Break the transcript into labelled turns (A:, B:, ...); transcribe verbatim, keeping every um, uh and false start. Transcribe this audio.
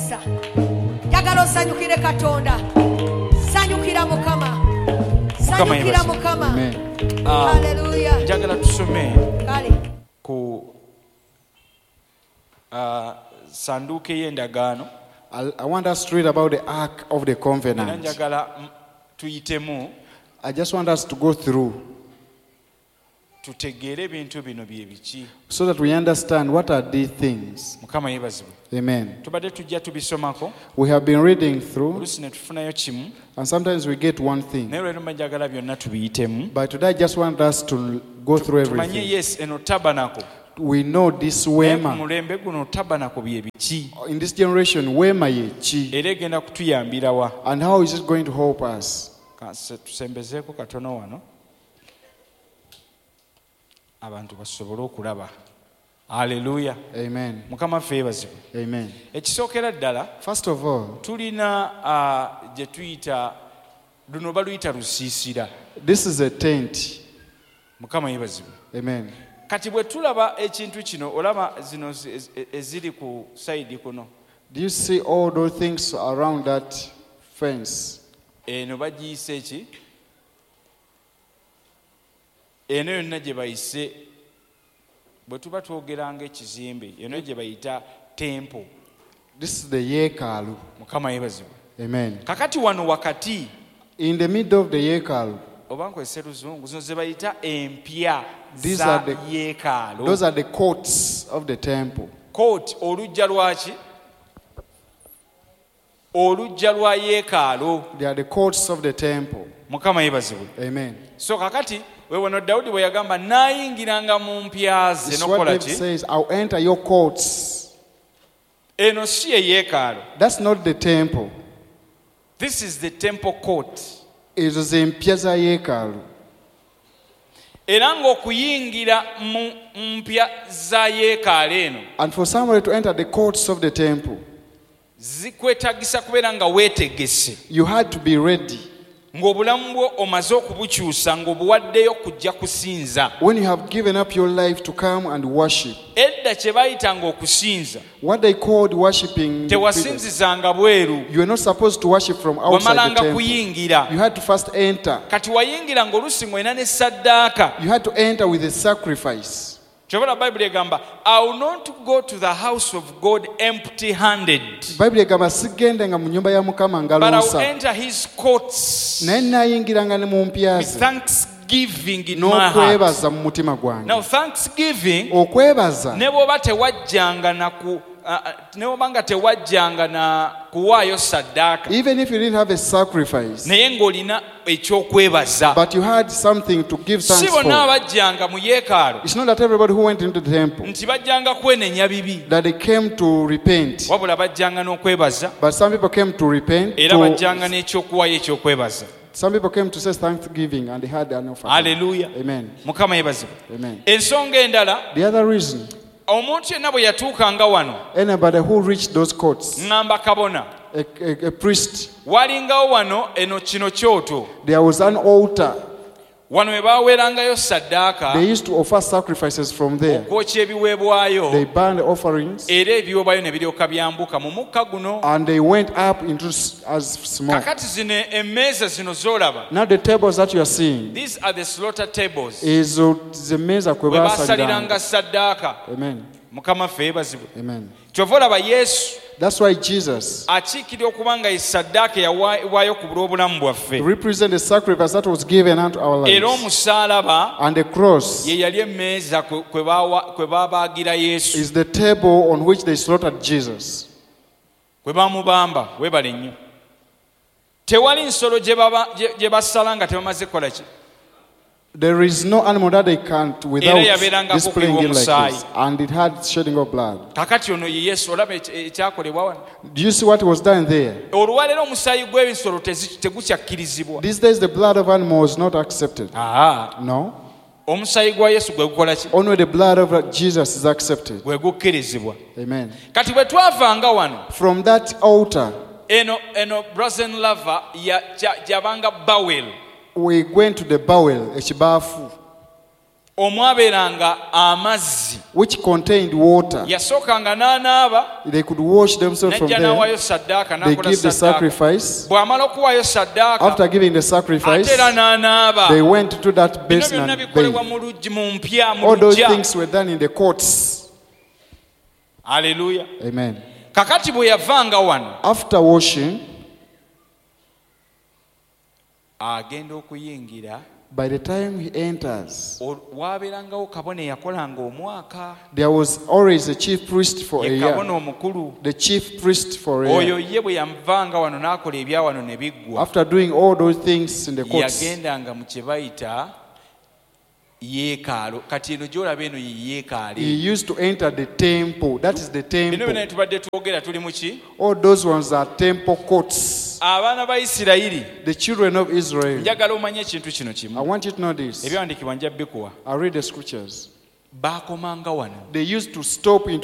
A: mukisa. Jagalo sanyukire Katonda. Sanyukira Mukama. Sanyukira Mukama.
B: Amen.
A: Hallelujah.
B: Jagala tusome
A: Kale.
B: ku uh, sanduke y'endagaano.
C: I, I want us to read about the Ark of the
B: Era
C: Covenant.
B: njagala mm, tuyitemu
C: I just want us to go through
B: tutegeere ebintu bino bye biki.
C: so that we understand what are these things.
B: Mukama yeebazibwe.
C: Amen.
B: Tubadde tujja tubisomako
C: We have been reading through,
B: oluusi ne tufunayo kimu
C: and sometimes we get one thing.
B: naye olwero mba njagala byonna tubiyitemu
C: But today I just want us to go through
B: tumanye
C: everything.
B: yes eno tabanako
C: We know this
B: naye ku
C: Wema.
B: mulembe guno tabanako bye biki
C: In this generation, Wema ye chi.
B: era egenda kutuyambira wa.
C: And how is it going to help us?
B: Kanse tusembezeeko katono wano abantu basobole okulaba. Haleluya.
C: Amen.
B: Mukama ffe yeebazibwe.
C: Amen.
B: Ekisookera ddala
C: First of all,
B: tulina uh, gye tuyita luno baluyita lusiisira.
C: this is a tent.
B: Mukama yeebazibwe.
C: Amen.
B: Kati bwe tulaba ekintu kino olaba zino zi- ez- eziri ku sayidi kuno
C: Do you see all those things around that fence?
B: eno bagiyise eki eno yonna gye bayise bwe tuba twogeranga ekizimbe eno gye bayita tempo.
C: This is the Yekalu.
B: Mukama yeebazibwe.
C: Amen.
B: Kakati wano wakati
C: In the middle of the Yekalu,
B: oba nkozesa luzungu zino ze bayita empya
C: These
B: za
C: are the-
B: yeekaalo.
C: those are the courts of the temple.
B: Kooti olujja lwaki olujja lwa yeekaalo.
C: They are the courts of the temple.
B: Mukama yeebazibwe.
C: Amen.
B: So kakati weewano Dawudi bwe yagamba naayingiranga mu mpya ze
C: This is what
B: nokola
C: David
B: ki
C: says, I'll enter your courts.
B: eno si ye yeekaalo.
C: That's not the temple.
B: This is the temple court.
C: It is in Piazza Yekalu.
B: Era ng'okuyingira mu mpya za yeekaalo eno
C: And for somebody to enter the courts of the temple,
B: zikwetagisa kubeera nga weetegese
C: you had to be ready.
B: ng'obulamu bwo omaze okubukyusa ng'obuwaddeyo kujja kusinza.
C: When you have given up your life to come and worship,
B: Edda kye baayitanga okusinza
C: what they called worshiping,
B: tewasinzizanga bweru,
C: you were not supposed to worship from outside the
B: wamalanga
C: temple.
B: kuyingira.
C: You had to first enter.
B: Kati wayingira ng'oluusi ng'olina ne saddaaka.
C: You had to enter with a sacrifice.
B: Kyobala Bayibuli egamba I will not go to the house of God empty handed,
C: Bible egamba sigende nga mu nyumba ya Mukama
B: but I will
C: ngalosa.
B: enter his courts
C: Naye nayingiranga ne mu mpya
B: with
C: ze
B: thanksgiving in my heart.
C: n'okwebaza mu mutima
B: Now
C: gwange.
B: thanksgiving
C: Okwebaza
B: ne bw'oba tewajjanga na ku uh, uh, ne bw'oba nga tewajjanga na kuwaayo saddaaka
C: even if you didn't have a sacrifice,
B: naye ng'olina ekyokwebaza.
C: but you had something to give
B: Si
C: thanks
B: bonna
C: for.
B: abajjanga mu yeekaalu
C: It's not that everybody who went into the temple
B: nti bajjanga kwenenya bibi,
C: that they came to repent,
B: wabula bajjanga n'okwebaza
C: but some people came to repent.
B: era bajjanga
C: To,
B: n'ekyokuwaayo ekyokwebaza.
C: some people came to say thanksgiving and they had an offering.
B: Haleluya.
C: Amen.
B: Mukama yeebazibwe.
C: Amen.
B: Ensonga endala,
C: The other reason,
B: omuntu yenna bwe yatuukanga wano
C: anybody who reached those courts,
B: ŋŋamba kabona
C: a, a, a priest,
B: walingawo wano eno kino kyoto
C: there was an altar.
B: wano we baaweerangayo saddaaka
C: They used to offer sacrifices from there.
B: okwokya ebiweebwayo
C: They burned offerings
B: era ebiweebwayo ne biryoka byambuka mu mukka guno.
C: and they went up into s- as smoke.
B: Kakati zino emmeeza zino z'olaba,
C: Now the tables that you are seeing
B: these are the slaughter tables
C: is uh, the meza kwe
B: we
C: basaliranga.
B: baasaliranga saddaaka.
C: Amen.
B: Mukama ffe yeebazibwe.
C: Amen.
B: Kyova olaba Yesu
C: That's why Jesus
B: akiikirira okuba nga ye saddaaka eyawaayibwayo ku lw'obulamu bwaffe,
C: represents the sacrifice that was given unto our
B: era
C: lives.
B: omusaalaba
C: And the cross
B: ye yali emmeeza kwe kwe baawa- kwe baabaagira Yesu,
C: is the table on which they slaughtered Jesus.
B: kwe baamubamba. Weebale nnyo. Tewali nsolo gye baba- gye- gye basala nga tebamaze kukola ki?
C: There is no animal that they can't without
B: Era yabeerangako
C: displaying it like
B: kuliwa
C: this. And it had shedding of blood.
B: Kakati ono ye Yesu, olaba eki- ekyakolebwa wano.
C: Do you see what was done there?
B: Olwaleero omusaayi gw'ebisolo tezi- tegukyakkirizibwa.
C: These days the blood of animal is not accepted.
B: Aa,
C: No.
B: omusaayi gwa Yesu gwe gukola ki?
C: Only the blood of Jesus is accepted.
B: Gwe gukkirizibwa.
C: Amen.
B: Kati bwe twavanga wano,
C: From that altar,
B: eno eno Brazen Lava ya- gya- gyabanga Bawel.
C: we went to the bowel, ekibaafu.
B: omwabeeranga amazzi
C: which contained water.
B: yasookanga n'anaaba
C: They could wash themselves from
B: najja
C: there.
B: n'awaayo saddaaka
C: They
B: n'akola
C: give the
B: saddaaka
C: sacrifice.
B: bw'amala okuwaayo saddaaka
C: After giving the
B: ate
C: sacrifice,
B: era n'anaaba
C: they went to that
B: bino
C: basin
B: byonna
C: and
B: bikolebwa
C: bathed.
B: mu luggi mu mpya mu
C: All those
B: lujja
C: things were done in the courts.
B: aleluya
C: Amen.
B: kakati bwe yavanga wano
C: After washing,
B: agenda okuyingira
C: by the time he enters,
B: o- waabeerangawo kabona eyakolanga omwaka
C: there was always a chief priest for a
B: ye
C: year.
B: kabona omukulu
C: The chief priest for a
B: oyo
C: year.
B: ye bwe yamuvanga wano n'akola ebya wano ne biggwa
C: After doing all those things in the courts,
B: yagendanga mu kye bayita yeekaalo kati eno gy'olaba eno ye
C: he
B: yeekaali
C: used to enter the temple. That is the
B: bino byonna
C: temple.
B: ne tubadde twogera tuli mu ki
C: All those ones are temple courts.
B: abaana ba isirayiri
C: The children of Israel.
B: njagala omanye ekintu kino
C: I
B: kimu
C: want you to know this.
B: ebyawandiikibwa nja bikuwa
C: I'll read the scriptures.
B: baakomanga wano
C: They used to stop into